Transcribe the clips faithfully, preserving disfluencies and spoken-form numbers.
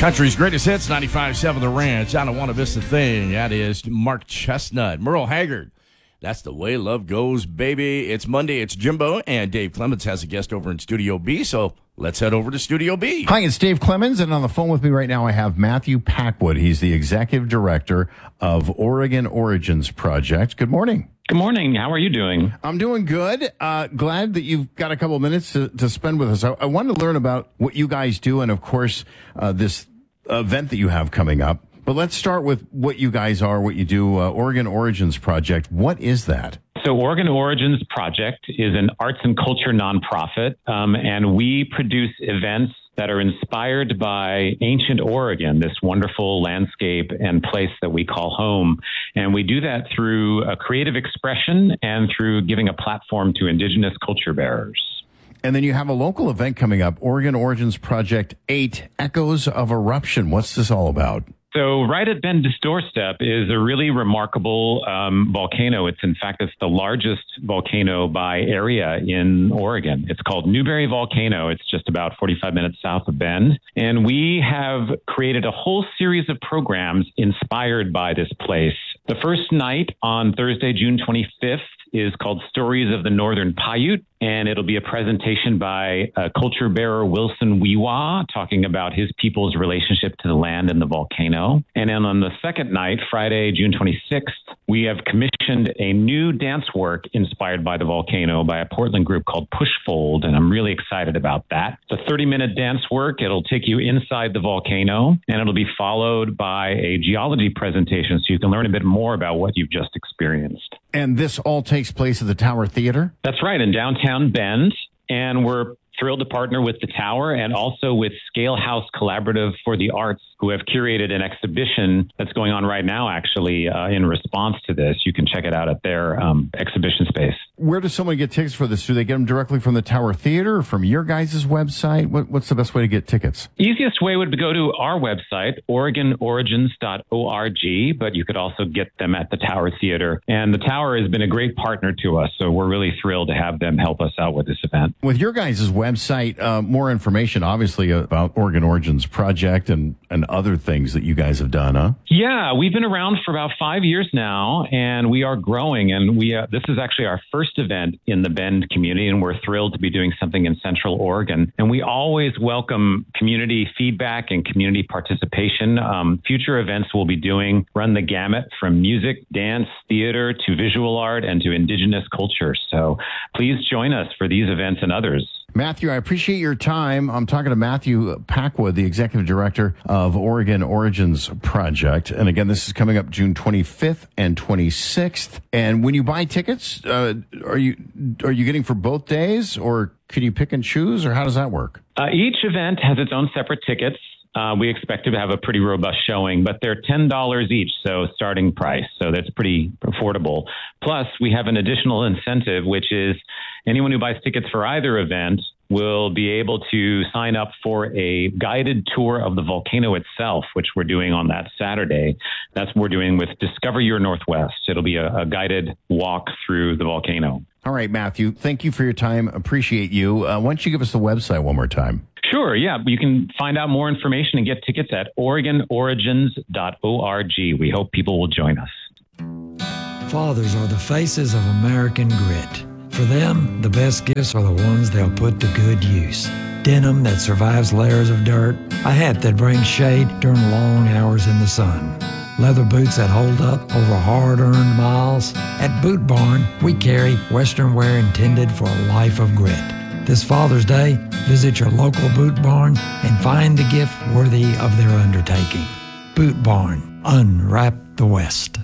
Country's greatest hits, ninety-five point seven The Ranch. I don't want to miss a thing. That is Mark Chestnut. Merle Haggard. That's the way love goes, baby. It's Monday. It's Jimbo, and Dave Clemens has a guest over in Studio B, so let's head over to Studio B. Hi, it's Dave Clemens, and on the phone with me right now I have Matthew Packwood. He's the executive director of Oregon Origins Project. Good morning. Good morning. How are you doing? I'm doing good. Uh, glad that you've got a couple of minutes to, to spend with us. I, I wanted to learn about what you guys do and, of course, uh, this event that you have coming up. But let's start with what you guys are, what you do. Uh, Oregon Origins Project. What is that? So Oregon Origins Project is an arts and culture nonprofit, um, and we produce events that are inspired by ancient Oregon, this wonderful landscape and place that we call home. And we do that through a creative expression and through giving a platform to indigenous culture bearers. And then you have a local event coming up, Oregon Origins Project eight, Echoes of Eruption. What's this all about? So right at Bend's doorstep is a really remarkable um, volcano. It's, in fact, it's the largest volcano by area in Oregon. It's called Newberry Volcano. It's just about forty-five minutes south of Bend. And we have created a whole series of programs inspired by this place. The first night on Thursday, June twenty-fifth, is called Stories of the Northern Paiute, and it'll be a presentation by uh, culture bearer Wilson Weewa, talking about his people's relationship to the land and the volcano. And then on the second night, Friday, June twenty-sixth, we have commissioned a new dance work inspired by the volcano by a Portland group called Pushfold, and I'm really excited about that. It's a thirty-minute dance work. It'll take you inside the volcano, and it'll be followed by a geology presentation so you can learn a bit more about what you've just experienced. And this all takes place at the Tower Theater? That's right, in downtown Bend. And we're thrilled to partner with the Tower and also with Scale House Collaborative for the Arts, who have curated an exhibition that's going on right now, actually, uh, in response to this. You can check it out at their um, exhibition space. Where does someone get tickets for this? Do they get them directly from the Tower Theater or from your guys' website? What, what's the best way to get tickets? Easiest way would be to go to our website, oregon origins dot org, but you could also get them at the Tower Theater. And the Tower has been a great partner to us, so we're really thrilled to have them help us out with this event. With your guys' website, uh, more information, obviously, about Oregon Origins Project and, and other things that you guys have done, huh? Yeah, we've been around for about five years now, and we are growing. And we uh, this is actually our first event in the Bend community, and we're thrilled to be doing something in Central Oregon. And we always welcome community feedback and community participation. Um, future events we'll be doing run the gamut from music, dance, theater, to visual art, and to indigenous culture. So please join us for these events and others. Matthew, I appreciate your time. I'm talking to Matthew Packwood, the executive director of Oregon Origins Project. And again, this is coming up June twenty-fifth and twenty-sixth. And when you buy tickets, uh, are you are you getting for both days, or can you pick and choose, or how does that work? Uh, each event has its own separate tickets. Uh, we expect to have a pretty robust showing, but they're ten dollars each, so starting price. So that's pretty affordable. Plus, we have an additional incentive, which is anyone who buys tickets for either event will be able to sign up for a guided tour of the volcano itself, which we're doing on that Saturday. That's what we're doing with Discover Your Northwest. It'll be a, a guided walk through the volcano. All right, Matthew, thank you for your time. Appreciate you. Uh, why don't you give us the website one more time? Sure, yeah. You can find out more information and get tickets at oregon origins dot org. We hope people will join us. Fathers are the faces of American grit. For them, the best gifts are the ones they'll put to good use. Denim that survives layers of dirt, a hat that brings shade during long hours in the sun, leather boots that hold up over hard-earned miles. At Boot Barn, we carry Western wear intended for a life of grit. This Father's Day, visit your local Boot Barn and find the gift worthy of their undertaking. Boot Barn, unwrap the West.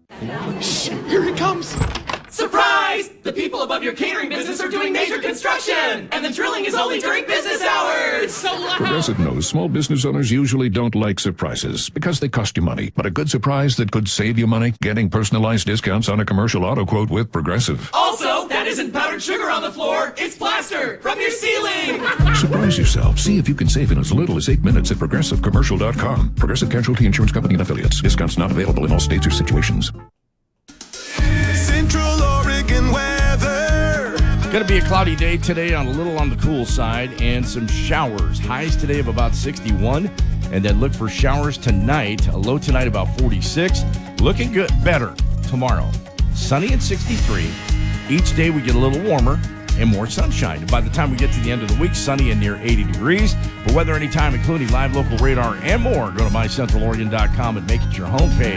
Shh, here he comes. Surprise! The people above your catering business are doing major construction, and the drilling is only during business hours. It's so loud. Progressive knows small business owners usually don't like surprises because they cost you money. But a good surprise that could save you money? Getting personalized discounts on a commercial auto quote with Progressive. Also, that isn't powdered sugar on the floor. It's plaster from your ceiling. Surprise yourself. See if you can save in as little as eight minutes at progressive commercial dot com. Progressive Casualty Insurance Company and Affiliates. Discounts not available in all states or situations. Central Oregon weather. Going to be a cloudy day today, on a little on the cool side, and some showers. Highs today of about sixty-one, and then look for showers tonight. A low tonight about forty-six. Looking good, better tomorrow. Sunny at sixty-three. Each day we get a little warmer and more sunshine. By the time we get to the end of the week, sunny and near eighty degrees. For weather anytime, including live local radar and more, go to my central oregon dot com and make it your homepage.